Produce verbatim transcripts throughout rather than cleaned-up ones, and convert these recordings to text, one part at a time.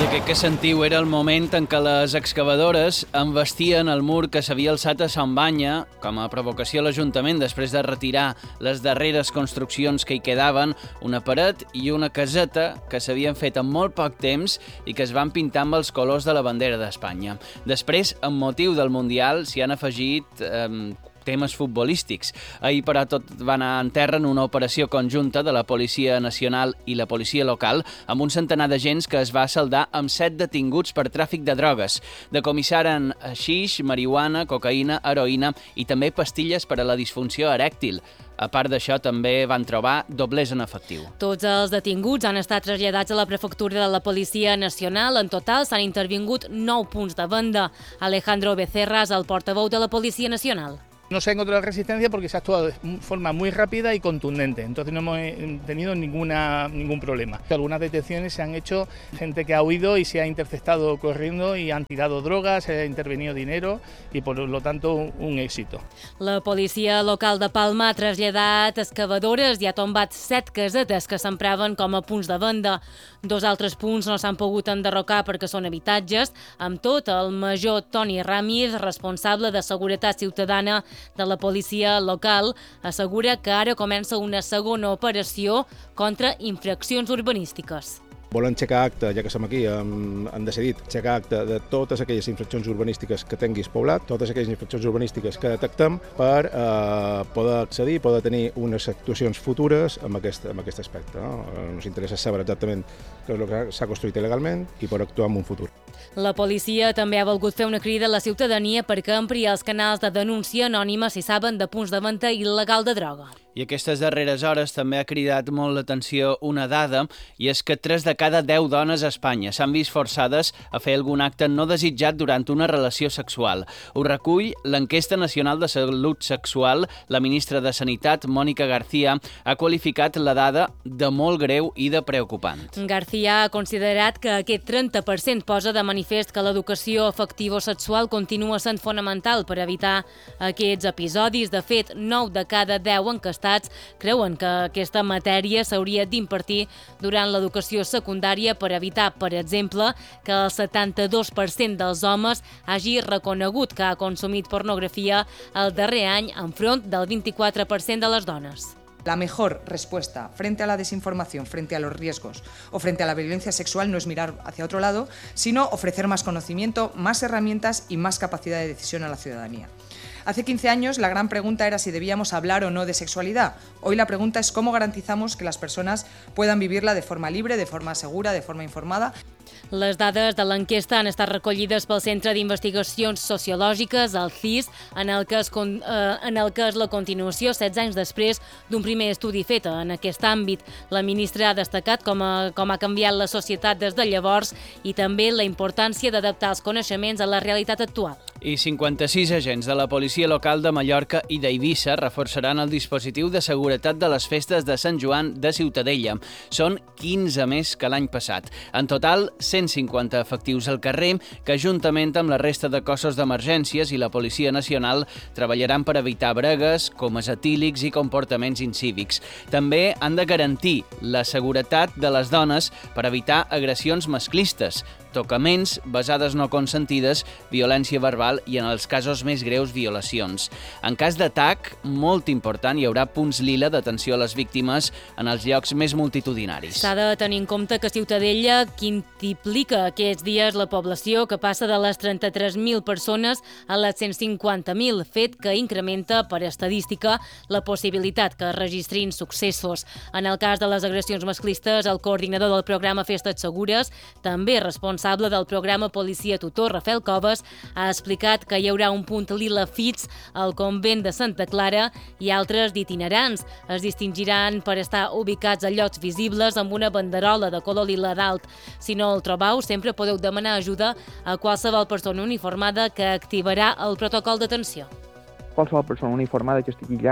I aquest que sentiu era el moment en què les excavadores embestien el mur que s'havia alçat a Sant Banya com a provocació a l'Ajuntament després de retirar les darreres construccions que hi quedaven, una paret i una caseta que s'havien fet en molt poc temps i que es van pintar amb els colors de la bandera d'Espanya. Després, amb motiu del Mundial, s'hi han afegit eh, temes futbolístics. Ahir, però, tot va anar en terra en una operació conjunta de la Policia Nacional i la policia local amb un centenar d'agents que es va saldar amb set detinguts per tràfic de drogues. Decomissaren xix, marihuana, cocaïna, heroïna i també pastilles per a la disfunció erèctil. A part d'això, també van trobar doblers en efectiu. Tots els detinguts han estat traslladats a la prefectura de la Policia Nacional. En total s'han intervingut nou punts de venda. Alejandro Becerra és el portaveu de la Policia Nacional. No se ha encontrado resistencia porque se ha actuado de forma muy rápida y contundente, entonces no hemos tenido ninguna, ningún problema. Algunas detenciones se han hecho gente que ha huido y se ha interceptado corriendo y han tirado drogas, se ha intervenido dinero y por lo tanto un éxito. La policia local de Palma ha traslladat excavadores i ha tombat set casetes que s'empraven com a punts de venda. Dos altres punts no s'han pogut enderrocar perquè són habitatges. Amb tot, el major Toni Ràmiz, responsable de Seguretat Ciutadana de la policia local, assegura que ara comença una segona operació contra infraccions urbanístiques. Volen xecar acte, ja que som aquí, han, han decidit xecar acte de totes aquelles infraccions urbanístiques que tinguis poblat, totes aquelles infraccions urbanístiques que detectem per eh, poder accedir, poder tenir unes actuacions futures amb aquest, amb aquest aspecte. No? Ens interessa saber exactament què és el que s'ha construït il·legalment i per actuar en un futur. La policia també ha volgut fer una crida a la ciutadania perquè empri els canals de denúncia anònima si saben de punts de venda il·legal de droga. I aquestes darreres hores també ha cridat molt l'atenció una dada, i és que tres de cada deu dones a Espanya s'han vist forçades a fer algun acte no desitjat durant una relació sexual. Ho recull l'Enquesta Nacional de Salut Sexual. La ministra de Sanitat, Mònica García, ha qualificat la dada de molt greu i de preocupant. García ha considerat que aquest trenta per cent posa de manifest que l'educació afectivo-sexual continua sent fonamental per evitar aquests episodis. De fet, nou de cada deu enquestats creuen que aquesta matèria s'hauria d'impartir durant l'educació secundària per evitar, per exemple, que el setanta-dos per cent dels homes hagi reconegut que ha consumit pornografia el darrer any enfront del vint-i-quatre per cent de les dones. La mejor respuesta frente a la desinformación, frente a los riesgos o frente a la violencia sexual no es mirar hacia otro lado, sino ofrecer más conocimiento, más herramientas y más capacidad de decisión a la ciudadanía. Hace quince años la gran pregunta era si debíamos hablar o no de sexualidad. Hoy la pregunta es cómo garantizamos que las personas puedan vivirla de forma libre, de forma segura, de forma informada. Les dades de l'enquesta han estat recollides pel Centre d'Investigacions Sociològiques, el C I S, en el que, es, eh, en el que és la continuació, setze anys després, d'un primer estudi fet en aquest àmbit. La ministra ha destacat com, a, com ha canviat la societat des de llavors i també la importància d'adaptar els coneixements a la realitat actual. I cinquanta-sis agents de la policia local de Mallorca i d'Eivissa reforçaran el dispositiu de seguretat de les festes de Sant Joan de Ciutadella. Són quinze més que l'any passat. En total, cent cinquanta efectius al carrer que, juntament amb la resta de cossos d'emergències i la Policia Nacional, treballaran per evitar bregues, comes etílics i comportaments incívics. També han de garantir la seguretat de les dones per evitar agressions masclistes, tocaments, besades no consentides, violència verbal i, en els casos més greus, violacions. En cas d'atac, molt important, hi haurà punts lila d'atenció a les víctimes en els llocs més multitudinaris. S'ha de tenir en compte que Ciutadella quintuplica aquests dies la població, que passa de les trenta-tres mil persones a les cent cinquanta mil, fet que incrementa per estadística la possibilitat que es registrin successos. En el cas de les agressions masclistes, el coordinador del programa Festes Segures, també responsable del programa Policia Tutor, Rafael Coves, ha explicat que hi haurà un punt lila fix al convent de Santa Clara i altres d'itinerants. Es distingiran per estar ubicats a llocs visibles amb una banderola de color lila dalt. Si no el trobeu, sempre podeu demanar ajuda a qualsevol persona uniformada que activarà el protocol d'atenció. Qualsevol persona uniformada que estigui allà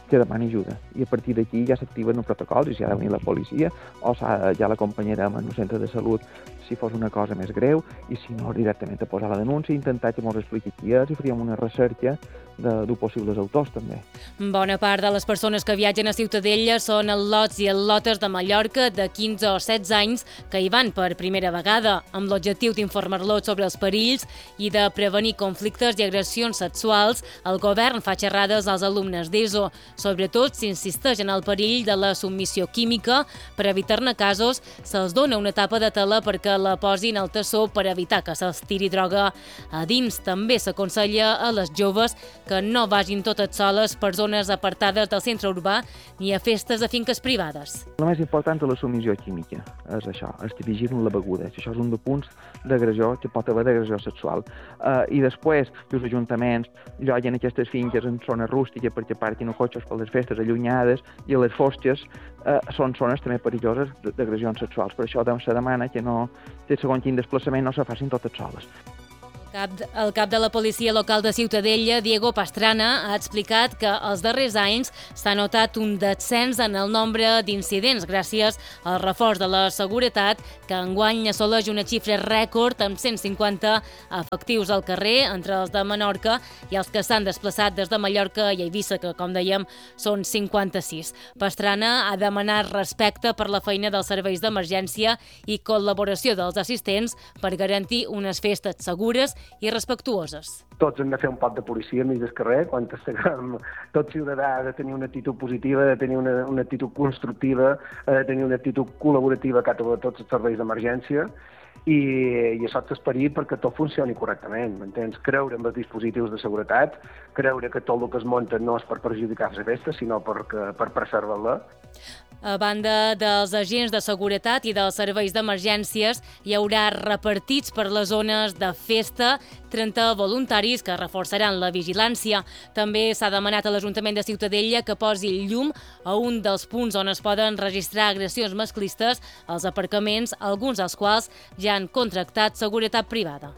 que demani ajuda. I a partir d'aquí ja s'activen els protocols i si ha de venir la policia o ja l'acompanyarem en el centre de salut si fos una cosa més greu i si no directament a posar la denúncia i intentar que ens expliqui qui és i faríem una recerca de, de possibles autors també. Bona part de les persones que viatgen a Ciutadella són al·lots i al·lotes de Mallorca de quinze o setze anys que hi van per primera vegada, amb l'objectiu d'informar-los sobre els perills i de prevenir conflictes i agressions sexuals. El govern fa xerrades als alumnes d'ESO. Sobretot s'insisteix en el perill de la submissió química. Per evitar-ne casos, se'ls dona una tapa de tela perquè la posin al tassó per evitar que se'ls tiri droga a dins. També s'aconsella a les joves que no vagin totes soles per zones apartades del centre urbà ni a festes de finques privades. El més important és la submissió química, és això, és que vigilen la beguda. Això és un dels punts d'agressió que pot haver d'agressió sexual. Uh, I després, els ajuntaments lloguen aquestes finques en zones rústiques perquè parquin els cotxes per les festes allunyades i a les fosques uh, són zones també perilloses d'agressions sexuals. Per això se demana que no, que segons quin desplaçament no se facin totes soles. El cap de la policia local de Ciutadella, Diego Pastrana, ha explicat que els darrers anys s'ha notat un descens en el nombre d'incidents gràcies al reforç de la seguretat, que enguany assoleix una xifra rècord amb cent cinquanta efectius al carrer entre els de Menorca i els que s'han desplaçat des de Mallorca i Eivissa, que, com dèiem, són cinquanta-sis. Pastrana ha demanat respecte per la feina dels serveis d'emergència i col·laboració dels assistents per garantir unes festes segures i respectuoses. Tots hem de fer un pot de policia al mig del carrer, quan estiguem, tot ciutadà ha de tenir una actitud positiva, ha de tenir una, una actitud constructiva, ha de tenir una actitud col·laborativa cap a tots els serveis d'emergència i, i això t'esperit perquè tot funcioni correctament, m'entens? Creure en els dispositius de seguretat, creure que tot el que es munta no és per perjudicar la festa, sinó per, per preservar-la. A banda dels agents de seguretat i dels serveis d'emergències, hi haurà repartits per les zones de festa trenta voluntaris que reforçaran la vigilància. També s'ha demanat a l'Ajuntament de Ciutadella que posi llum a un dels punts on es poden registrar agressions masclistes, als aparcaments, alguns dels quals ja han contractat seguretat privada.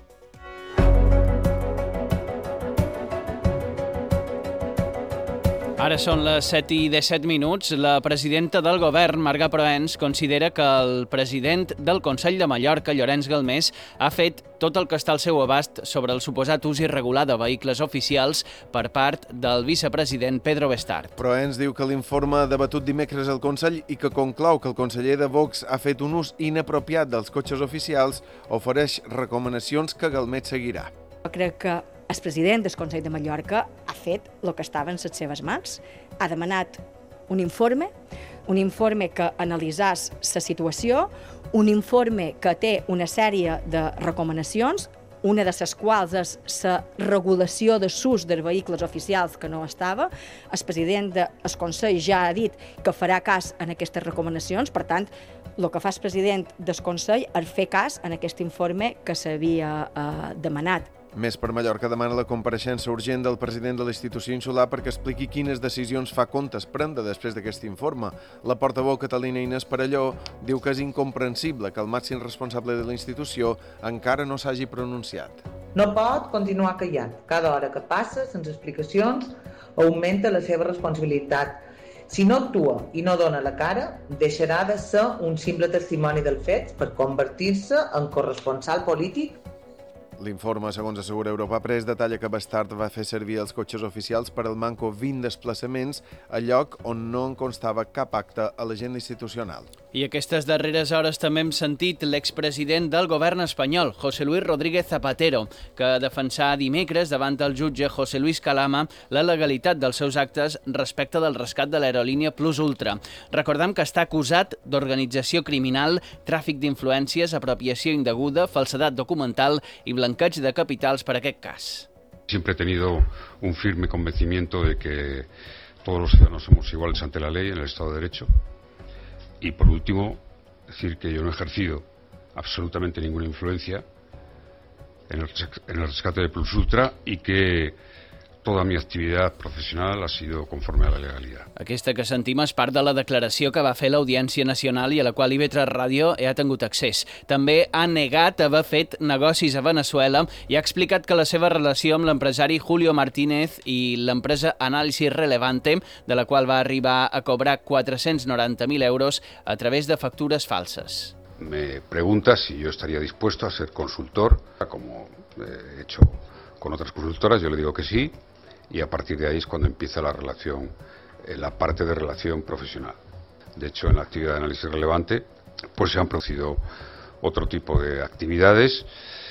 Ara són les set i disset minuts. La presidenta del govern, Marga Proens, considera que el president del Consell de Mallorca, Llorenç Galmés, ha fet tot el que està al seu abast sobre el suposat ús irregular de vehicles oficials per part del vicepresident Pedro Bestart. Proens diu que l'informe ha debatut dimecres al Consell i que conclou que el conseller de Vox ha fet un ús inapropiat dels cotxes oficials, ofereix recomanacions que Galmés seguirà. Jo crec que el president del Consell de Mallorca ha fet el que estava en les seves mans. Ha demanat un informe, un informe que analitzàs la situació, un informe que té una sèrie de recomanacions, una de les quals és la regulació de l'ús dels vehicles oficials que no estava. El president del Consell ja ha dit que farà cas en aquestes recomanacions, per tant, el que fa el president del Consell és fer cas en aquest informe que s'havia eh, demanat. Més per Mallorca demana la compareixença urgent del president de la institució insular perquè expliqui quines decisions fa comptes prendre després d'aquest informe. La portaveu catalina Inés Parelló diu que és incomprensible que el màxim responsable de la institució encara no s'hagi pronunciat. No pot continuar callat. Cada hora que passa, sense explicacions, augmenta la seva responsabilitat. Si no actua i no dona la cara, deixarà de ser un simple testimoni dels fets per convertir-se en corresponsal polític. L'informe, segons assegura Europa Press, detalla que Bestart va fer servir els cotxes oficials per al manco vint desplaçaments a lloc on no en constava cap acte a l'agenda institucional. I aquestes darreres hores també hem sentit l'expresident del govern espanyol, José Luis Rodríguez Zapatero, que defensà dimecres davant el jutge José Luis Calama la legalitat dels seus actes respecte del rescat de l'aerolínia Plus Ultra. Recordem que està acusat d'organització criminal, tràfic d'influències, apropiació indeguda, falsedat documental i blanqueig de capitals per aquest cas. Siempre he tenido un firme convencimiento de que todos los ciudadanos somos iguales ante la ley en el Estado de Derecho. Y por último, decir que yo no he ejercido absolutamente ninguna influencia en el, en el rescate de Plus Ultra y que toda mi actividad profesional ha sido conforme a la legalidad. Aquesta que sentim és part de la declaració que va fer l'Audiència Nacional i a la qual I V tres Ràdio ha tingut accés. També ha negat haver fet negocis a Venezuela i ha explicat que la seva relació amb l'empresari Julio Martínez i l'empresa Análisis Relevante, de la qual va arribar a cobrar quatre-cents noranta mil euros a través de factures falses. Me pregunta si yo estaría dispuesto a ser consultor, como he hecho con otras consultoras, yo le digo que sí, y a partir de ahí es cuando empieza la relación, eh, la parte de relación profesional. De hecho, en la actividad de análisis relevante, pues se han producido otro tipo de actividades,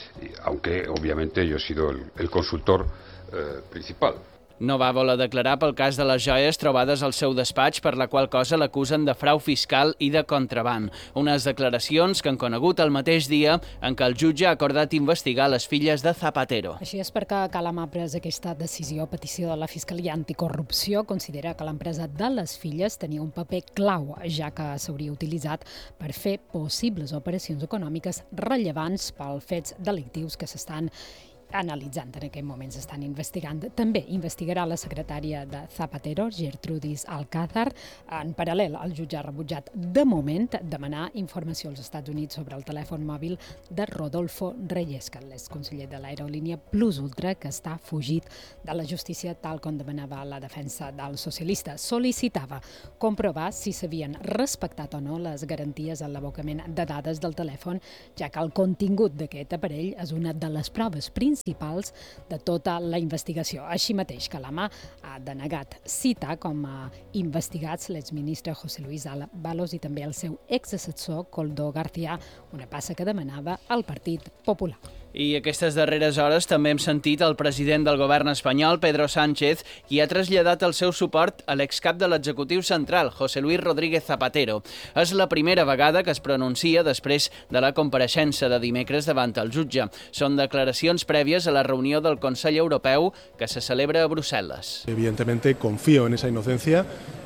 aunque obviamente yo he sido el, el consultor eh, principal. No va voler declarar pel cas de les joies trobades al seu despatx, per la qual cosa l'acusen de frau fiscal i de contraban. Unes declaracions que han conegut el mateix dia en què el jutge ha acordat investigar les filles de Zapatero. Així és perquè Calam ha pres aquesta decisió a petició de la Fiscalia Anticorrupció. Considera que l'empresa de les filles tenia un paper clau, ja que s'hauria utilitzat per fer possibles operacions econòmiques rellevants pels fets delictius que s'estan analitzant en aquest moment, s'estan investigant. També investigarà la secretària de Zapatero, Gertrudis Alcázar. En paral·lel, el jutge ha rebutjat de moment demanar informació als Estats Units sobre el telèfon mòbil de Rodolfo Reyes, que és conseller de l'aerolínia Plus Ultra, que està fugit de la justícia, tal com demanava la defensa del socialista. Sol·licitava comprovar si s'havien respectat o no les garanties en l'abocament de dades del telèfon, ja que el contingut d'aquest aparell és una de les proves principals principals de tota la investigació. Així mateix, Calam ha denegat citar com a investigats l'exministre José Luis Ábalos i també el seu exassessor Koldo García, una passa que demanava el Partit Popular. I aquestes darreres hores també hem sentit el president del govern espanyol, Pedro Sánchez, qui ha traslladat el seu suport a l'excap de l'executiu central, José Luis Rodríguez Zapatero. És la primera vegada que es pronuncia després de la compareixença de dimecres davant el jutge. Són declaracions prèvies a la reunió del Consell Europeu que se celebra a Bruselas. Evidentemente confío en esa inocencia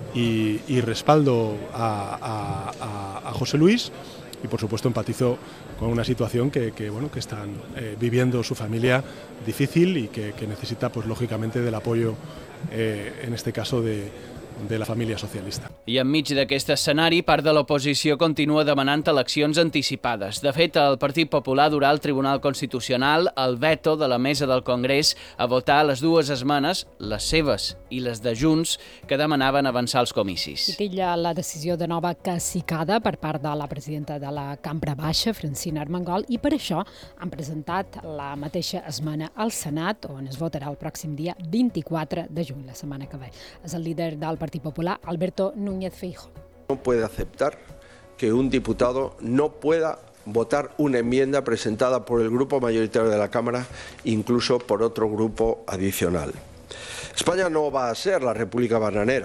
y, y respaldo a, a, a, a José Luis. Y por supuesto empatizo con una situación que, que, bueno, que están eh, viviendo su familia difícil y que, que necesita, pues lógicamente, del apoyo, eh, en este caso, de, de la família socialista. I enmig d'aquest escenari, part de l'oposició continua demanant eleccions anticipades. De fet, el Partit Popular durà al Tribunal Constitucional el veto de la mesa del Congrés a votar les dues esmenes, les seves i les de Junts, que demanaven avançar els comicis. I tilla la decisió de nova cacicada per part de la presidenta de la Cambra Baixa, Francina Armengol, i per això han presentat la mateixa esmena al Senat, on es votarà el pròxim dia vint-i-quatre de juny, la setmana que ve. És el líder del Partit Popular, Alberto Núñez Feijóo. No puede aceptar que un diputado no pueda votar una enmienda presentada por el grupo mayoritario de la Cámara, incluso por otro grupo adicional. España no va a ser la república bananera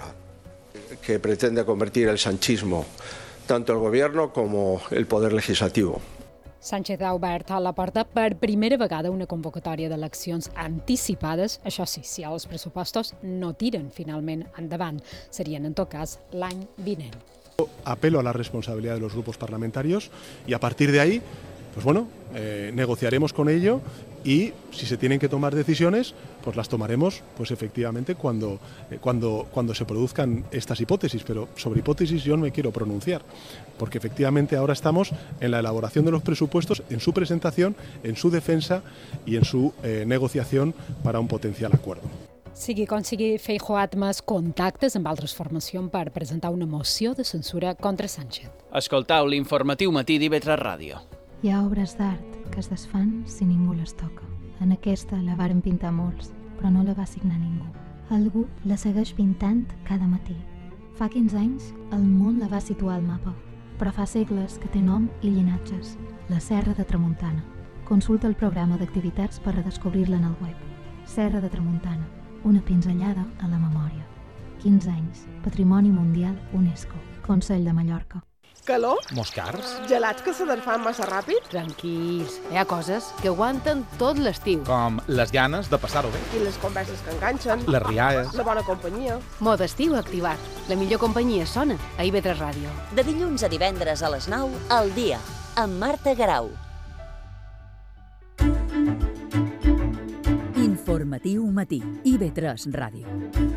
que pretende convertir el sanchismo, tanto el gobierno como el poder legislativo. Sánchez ha obert a la porta per primera vegada una convocatòria d'eleccions anticipades, això sí, si els pressupostos no tiren finalment endavant. Serien, en tot cas, l'any vinent. Apelo a la responsabilidad de los grupos parlamentarios y a partir de ahí, pues bueno, eh, negociaremos con ello y si se tienen que tomar decisiones, pues las tomaremos, pues efectivamente cuando, eh, cuando, cuando se produzcan estas hipótesis, pero sobre hipótesis yo no me quiero pronunciar, porque efectivamente ahora estamos en la elaboración de los presupuestos, en su presentación, en su defensa y en su eh, negociación para un potencial acuerdo. Sigui com sigui, Feijóo ha admès contactes amb altres formacions per presentar una moció de censura contra Sánchez. Escoltau l'informatiu matí d'I V tres Ràdio. Hi ha obres d'art que es desfan si ningú les toca. En aquesta la varen pintar molts, però no la va signar ningú. Algú la segueix pintant cada matí. Fa quinze anys, el món la va situar al mapa, però fa segles que té nom i llinatges. La Serra de Tramuntana. Consulta el programa d'activitats per redescobrir-la en el web. Serra de Tramuntana, una pinzellada a la memòria. quinze anys, Patrimoni Mundial UNESCO. Consell de Mallorca. Calor? Moscars? Gelats que se desfan massa ràpid? Tranquils, hi ha coses que aguanten tot l'estiu. Com les ganes de passar-ho bé. I les converses que enganxen. Les rialles. La bona companyia. Mode estiu activat. La millor companyia sona a I V tres Ràdio. De dilluns a divendres a les nou, al dia, amb Marta Garau. Informe Informatiu Matí, I V tres Ràdio.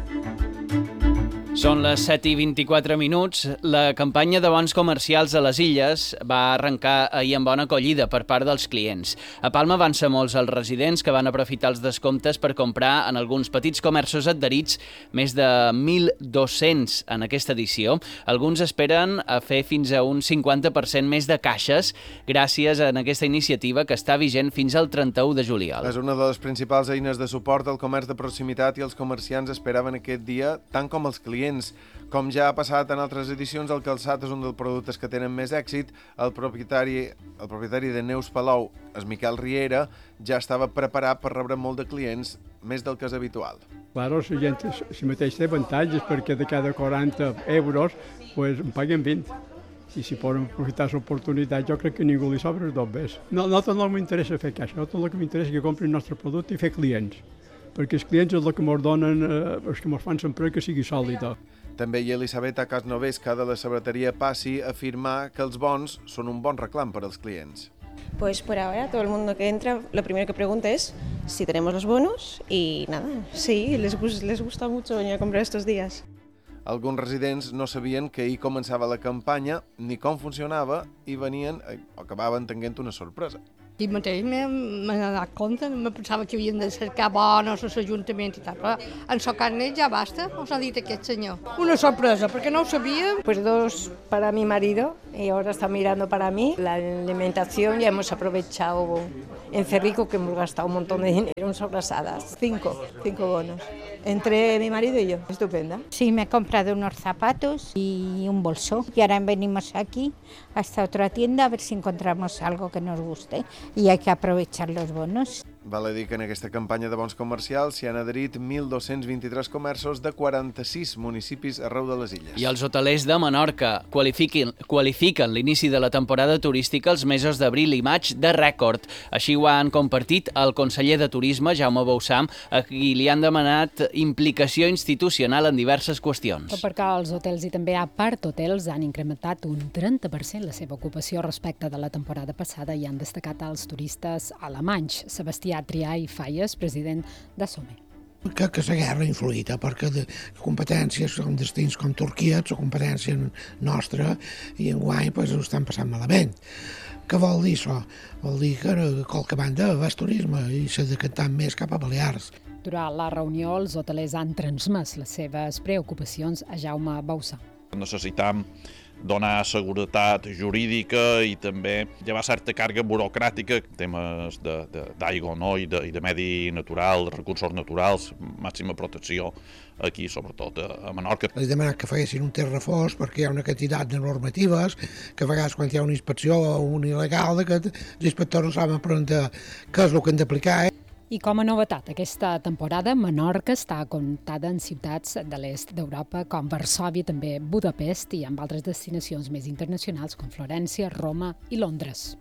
Són les set i vint-i-quatre minuts. La campanya de bons comercials a les Illes va arrencar ahir amb bona acollida per part dels clients. A Palma van ser molts els residents que van aprofitar els descomptes per comprar en alguns petits comerços adherits, més de mil dos-cents en aquesta edició. Alguns esperen a fer fins a un cinquanta per cent més de caixes gràcies a aquesta iniciativa que està vigent fins al trenta-u de juliol. És una de les principals eines de suport al comerç de proximitat i els comerciants esperaven aquest dia, tant com els clients. Com ja ha passat en altres edicions, el calçat és un dels productes que tenen més èxit. El propietari, el propietari de Neus Palou, el Miquel Riera, ja estava preparat per rebre molt de clients, més del que és habitual. Claro, la gent si mateix té avantatges perquè de cada quaranta euros pues, en paguen vint. I si poden aprofitar l'oportunitat, jo crec que a ningú li sobra dos més. No, no tot no m'interessa fer caixa, no tot el que m'interessa és que comprin el nostre producte i fer clients. Perquè els clients és el que ens donen, eh, els que ens fan sempre que sigui sòlida. També hi ha Elisabetta Casnovesca de la sabreteria Passi a afirmar que els bons són un bon reclam per als clients. Pues por ahora todo el mundo que entra lo primero que pregunta es si tenemos los bonos y nada, sí, les, les gusta mucho venir a comprar estos días. Alguns residents no sabien que ahir començava la campanya ni com funcionava i venien o acabaven tenint una sorpresa. I mateix m'he donat compte, me pensava que havien de cercar bonos a l'Ajuntament i tal, però en el carnet ja basta, us ha dit aquest senyor. Una sorpresa, perquè no ho sabíem. Pues dos para mi marido y ahora está mirando para mí. La alimentación ya hemos aprovechado en Cerrico, que hemos gastado un montón de dinero en sobrasadas. Cinco, cinco bonos. Entre mi marido y yo. Estupenda. Sí, me he comprado unos zapatos y un bolso. Y ahora venimos aquí a esta otra tienda a ver si encontramos algo que nos guste. Y hay que aprovechar los bonos. Val a dir que en aquesta campanya de bons comercials s'hi han adherit mil dos-cents vint-i-tres comerços de quaranta-sis municipis arreu de les illes. I els hotelers de Menorca qualifiquen, qualifiquen l'inici de la temporada turística els mesos d'abril i maig de rècord. Així ho han compartit el conseller de Turisme, Jaume Boussam, a qui li han demanat implicació institucional en diverses qüestions. Perquè els hotels i també Apart Hotels han incrementat un trenta per cent la seva ocupació respecte de la temporada passada i han destacat els turistes alemanys. Sebastià Trià i Falles, president de Some. Que, que la guerra ha influït, perquè de competències com destins com Turquia, la competència nostra, i enguany pues, ho estan passant malament. Què vol dir això? Vol dir que a qualque banda va el turisme i s'ha decantat més cap a Balears. Durant la reunió, els hotelers han transmès les seves preocupacions a Jaume Boussam. Necessitam donar seguretat jurídica i també llevar certa càrrega burocràtica, temes d'aigua no? I, de, i de medi natural, de recursos naturals, màxima protecció aquí, sobretot a Menorca. Els he demanat que fessin un terrefós perquè hi ha una quantitat de normatives que a vegades quan hi ha una inspecció o un il·legal que els inspectors no saben preguntar què és el que han d'aplicar. Eh? I com a novetat, aquesta temporada Menorca està comptada en ciutats de l'est d'Europa com Varsòvia, també Budapest i amb altres destinacions més internacionals com Florència, Roma i Londres.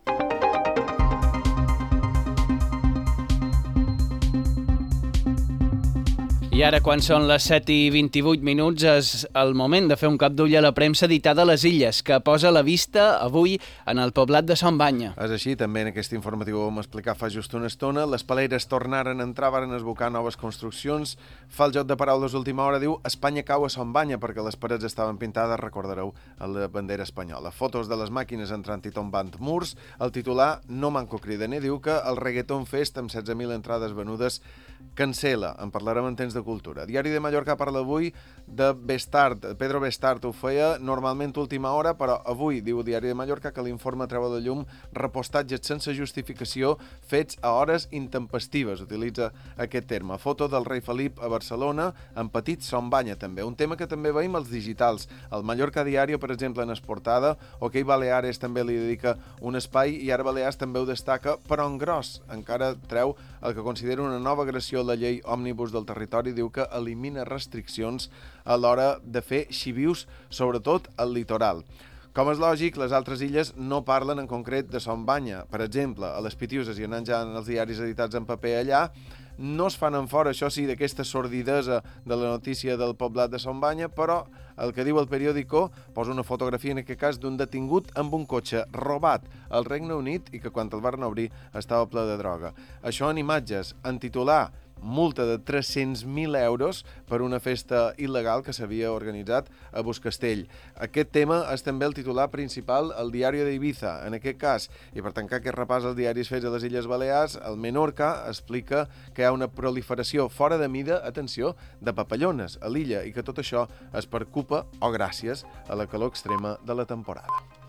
I ara, quan són les set i vint-i-vuit minuts, és el moment de fer un cop d'ull a la premsa editada a les Illes, que posa la vista avui en el poblat de Son Banya. És així, també en aquest informatiu ho vam explicar fa just una estona. Les paleres tornaren a entrar, varen esbocar noves construccions. Fa el joc de paraules última hora, diu Espanya cau a Son Banya, perquè les parets estaven pintades, recordareu, a la bandera espanyola. Fotos de les màquines entrant i tombant murs. El titular, no manco cridaner, diu que el Reggaeton Fest, amb setze mil entrades venudes, cancela. En parlarem en temps de cultura. Diari de Mallorca parla avui de Bestart. Pedro Bestart ho feia normalment última hora, però avui diu Diari de Mallorca que l'informe treu a la llum repostatges sense justificació fets a hores intempestives. Utilitza aquest terme. Foto del rei Felip a Barcelona, en petit Son Banya també. Un tema que també veiem als digitals. El Mallorca Diario, per exemple, en esportada, OK Baleares també li dedica un espai i ara Balears també ho destaca, però en gros. Encara treu el que considera una nova agressió a la llei òmnibus del territori, diu que elimina restriccions a l'hora de fer xivius, sobretot al litoral. Com és lògic, les altres illes no parlen en concret de Son Banya. Per exemple, a les Pitiuses, i anant ja en els diaris editats en paper allà, no es fan en fora, això sí, d'aquesta sordidesa de la notícia del poblat de Son Banya, però el que diu el periòdico posa una fotografia, en aquest cas, d'un detingut amb un cotxe robat al Regne Unit i que quan el van obrir estava ple de droga. Això en imatges. En titular, multa de tres-cents mil euros per una festa il·legal que s'havia organitzat a Buscastell. Aquest tema és també el titular principal al Diari d'Ibiza, en aquest cas. I per tancar aquest repàs als diaris fets a les Illes Balears, el Menorca explica que hi ha una proliferació fora de mida, atenció, de papallones a l'illa i que tot això es preocupa o gràcies a la calor extrema de la temporada.